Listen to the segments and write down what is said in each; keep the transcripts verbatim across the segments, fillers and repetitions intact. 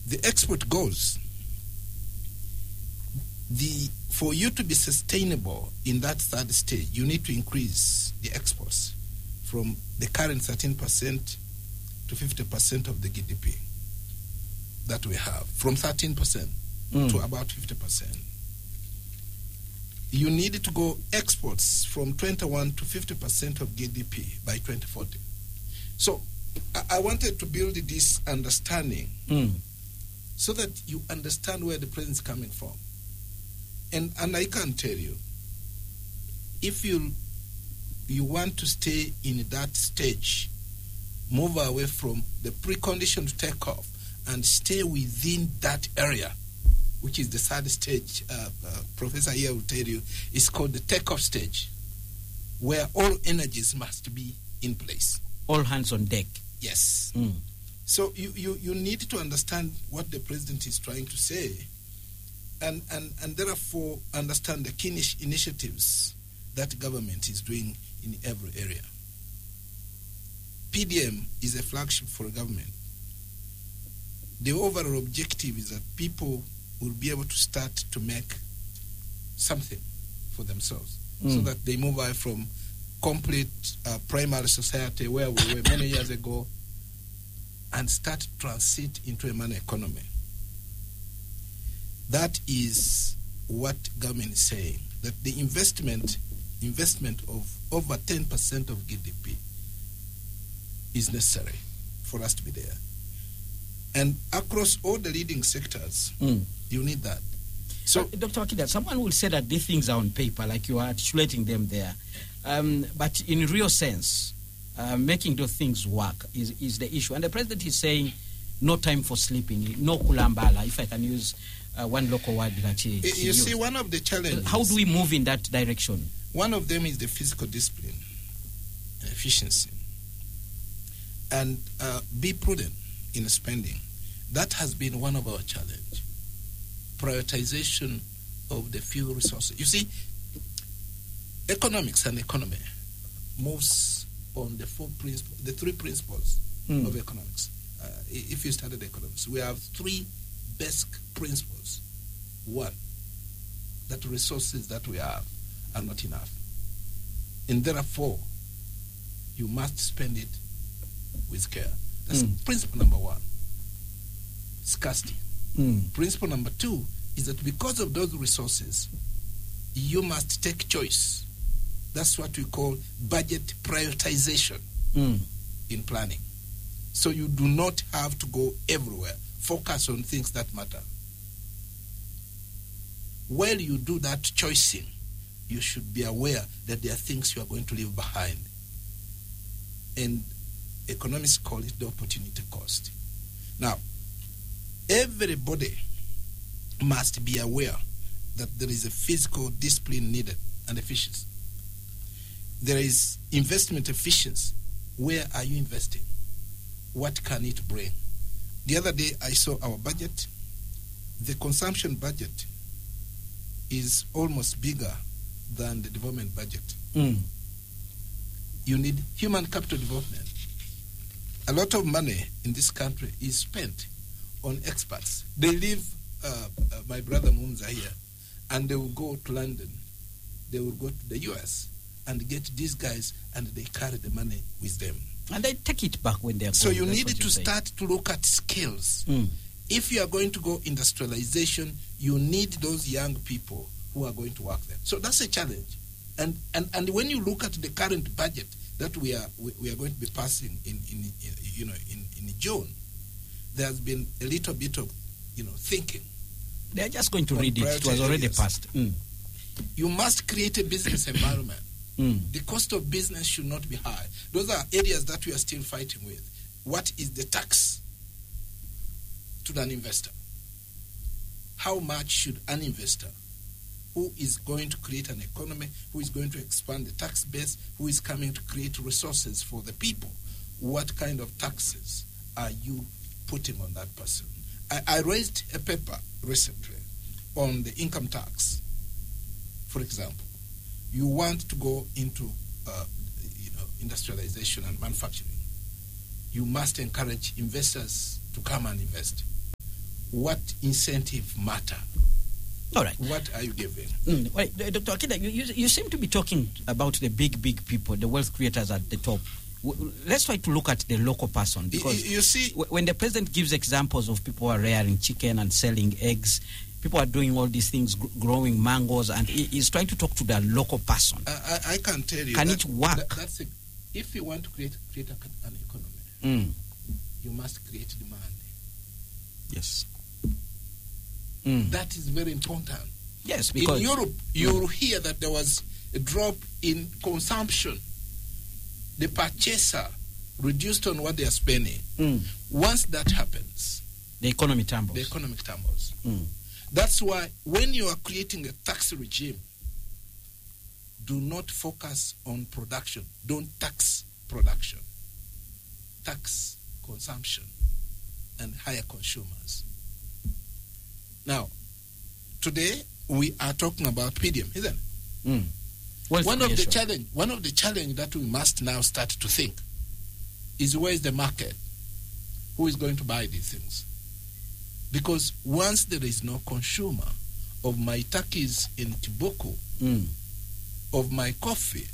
the export goes, the for you to be sustainable in that third stage, you need to increase the exports from the current thirteen percent to fifty percent of the G D P that we have, from thirteen percent mm. to about fifty percent. You need to go exports from twenty-one to fifty percent of G D P by twenty forty. So I, I wanted to build this understanding mm. so that you understand where the president is coming from. And and I can tell you, if you you want to stay in that stage, move away from the precondition to take off and stay within that area, which is the third stage, uh, uh, Professor here will tell you, is called the takeoff stage, where all energies must be in place. All hands on deck. Yes. Mm. So you, you, you need to understand what the president is trying to say, and, and, and therefore understand the key initiatives that government is doing in every area. P D M is a flagship for government. The overall objective is that people will be able to start to make something for themselves mm. so that they move away from complete uh, primary society where we were many years ago and start to transit into a money economy. That is what government is saying, that the investment investment of over ten percent of G D P is necessary for us to be there. And across all the leading sectors, mm. you need that. So, uh, Doctor Wakida, someone will say that these things are on paper, like you are articulating them there. Um, but in real sense, uh, making those things work is, is the issue. And the president is saying, no time for sleeping, no kulambala, if I can use uh, one local word that he You, you see, one of the challenges... How do we move in that direction? One of them is the physical discipline, efficiency. And uh, be prudent in spending. That has been one of our challenges. Prioritization of the few resources. You see, economics and economy moves on the four principles, the three principles mm. of economics. Uh, if you studied economics, we have three basic principles. One, that resources that we have are not enough. And therefore, you must spend it with care. That's mm. principle number one. Scarcity. Mm. Principle number two is that because of those resources, you must take choice. That's what we call budget prioritization mm. in planning. So you do not have to go everywhere. Focus on things that matter. While you do that choicing, you should be aware that there are things you are going to leave behind. And economists call it the opportunity cost. Now, everybody must be aware that there is a physical discipline needed and efficiency. There is investment efficiency. Where are you investing? What can it bring? The other day I saw our budget. The consumption budget is almost bigger than the development budget. Mm. You need human capital development. A lot of money in this country is spent on experts. They leave uh, uh, my brother Mumza here, and they will go to London. They will go to the U S and get these guys, and they carry the money with them. And they take it back when they're So going. you That's need to say. start to look at skills. Mm. If you are going to go industrialization, you need those young people who are going to work there. So that's a challenge. And and, and when you look at the current budget that we are we, we are going to be passing in, in, in you know in, in June, there has been a little bit of you know thinking. They are just going to read it. It was already passed. Mm. You must create a business environment. Mm. The cost of business should not be high. Those are areas that we are still fighting with. What is the tax to an investor? How much should an investor who is going to create an economy, who is going to expand the tax base, who is coming to create resources for the people, what kind of taxes are you putting on that person? I, I raised a paper recently on the income tax. For example, you want to go into uh, you know, industrialization and manufacturing. You must encourage investors to come and invest. what incentive matter? All right. What are you giving? Mm. Well, Doctor Akida, you, you, you seem to be talking about the big, big people, the wealth creators at the top. W- let's try to look at the local person, because you, you see, w- when the president gives examples of people who are rearing chicken and selling eggs, people are doing all these things, gr- growing mangoes, and he, he's trying to talk to the local person. I, I, I can tell you. Can that, it work? That, that's a, if you want to create create a, an economy, Mm. you must create demand. Yes. Mm. That is very important. Yes, because in Europe, you will hear that there was a drop in consumption. The purchaser reduced on what they are spending. Mm. Once that happens, the economy tumbles. the economic tumbles. Mm. That's why when you are creating a tax regime, do not focus on production. Don't tax production. Tax consumption and hire consumers. Now, today we are talking about P D M, isn't it? Mm. Wealth One of the creation. challenge, one of the challenge that we must now start to think is, where is the market? Who is going to buy these things? Because once there is no consumer of my turkeys in Kiboko, Mm. of my coffee,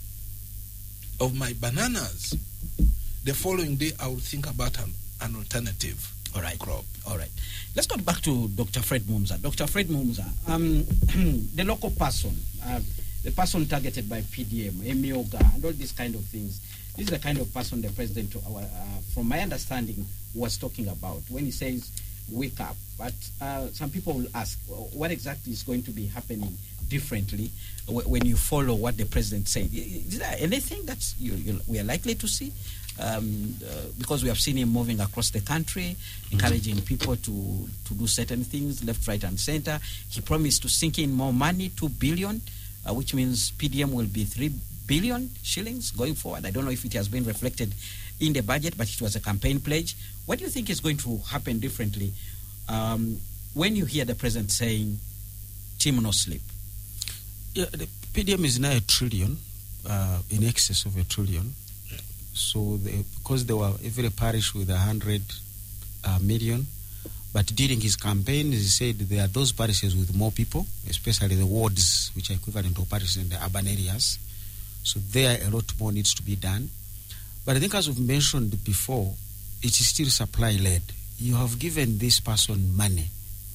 of my bananas, the following day I will think about an, an alternative All right. crop. All right. Let's go back to Doctor Fred Mumza. Doctor Fred Mumza, um, the local person, uh, the person targeted by P D M, Emioga, and all these kind of things. This is the kind of person the president, uh, uh, from my understanding, was talking about when he says, wake up. But uh, some people will ask, well, what exactly is going to be happening differently w- when you follow what the president said? Is there anything that you, you, we are likely to see? Um, uh, because we have seen him moving across the country, encouraging people to, to do certain things, left, right, and center. He promised to sink in more money, two billion, uh, which means P D M will be three billion shillings going forward. I don't know if it has been reflected in the budget, but it was a campaign pledge. What do you think is going to happen differently um, when you hear the president saying, "Team no sleep"? Yeah, the P D M is now a trillion, uh, in excess of a trillion. So, they, because there were every parish with a hundred uh, million, but during his campaign, he said there are those parishes with more people, especially the wards, which are equivalent to parishes in the urban areas. So there, a lot more needs to be done. But I think, as we've mentioned before, it is still supply-led. You have given this person money.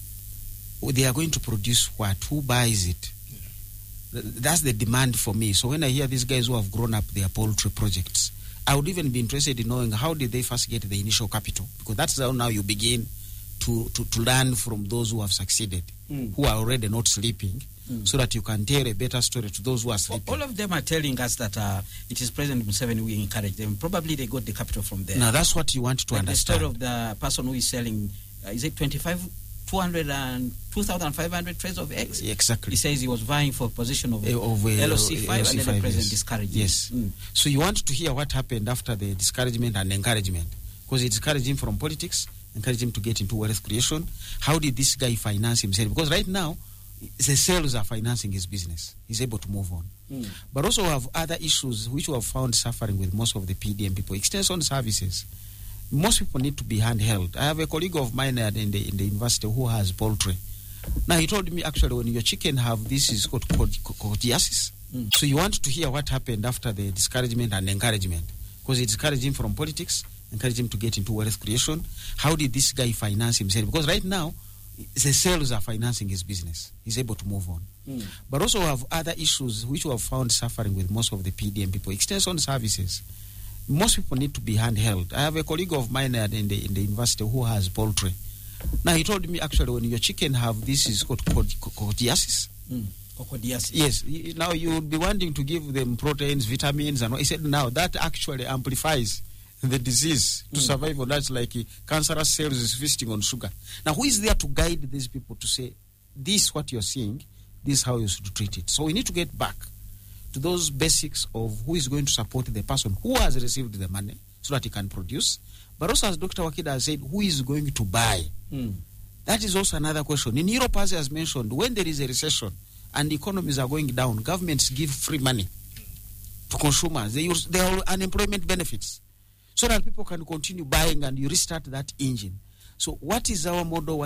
They are going to produce what? Who buys it? Yeah. That's the demand for me. So when I hear these guys who have grown up their poultry projects, I would even be interested in knowing how did they first get the initial capital, because that's how now you begin to, to, to learn from those who have succeeded, mm. who are already not sleeping, mm. so that you can tell a better story to those who are sleeping. All of them are telling us that uh, it is President Museveni we encourage them. Probably they got the capital from there. Now that's what you want to like understand. The story of the person who is selling, uh, is it twenty-five, two hundred and two thousand five hundred trays of eggs? Exactly. He says he was vying for position of, uh, of uh, L O C five, and then the president yes. discouraged Yes. Mm. So you want to hear what happened after the discouragement and encouragement, because it discouraged him from politics, encouraged him to get into wealth creation. How did this guy finance himself? Because right now, the sales are financing his business. He's able to move on. Mm. But also we have other issues which we have found suffering with most of the P D M people. Extension services. Most people need to be handheld. I have a colleague of mine in the, in the university who has poultry. Now, he told me, actually, when your chicken have this, is called cordiasis. Mm. So you want to hear what happened after the discouragement and encouragement, because it discouraged him from politics, encouraged him to get into wealth creation. How did this guy finance himself? Because right now, the sales are financing his business. He's able to move on. Mm. But also we have other issues which we have found suffering with most of the P D M people. Extension services. Most people need to be handheld. I have a colleague of mine in the, in the university who has poultry. Now, he told me, actually, when your chicken have this, is called cordiasis. Mm. Coccidiasis. Yes. Now, you would be wanting to give them proteins, vitamins, and all. He said, now, that actually amplifies the disease to mm. survive on that, like uh, cancerous cells is feasting on sugar. Now, who is there to guide these people to say, this what you're seeing, this is how you should treat it? So we need to get back to those basics of who is going to support the person who has received the money so that he can produce. But also, as Doctor Wakida has said, who is going to buy? Mm. That is also another question. In Europe, as he has mentioned, when there is a recession and economies are going down, governments give free money to consumers. They use their unemployment benefits so that people can continue buying and you restart that engine. So what is our model?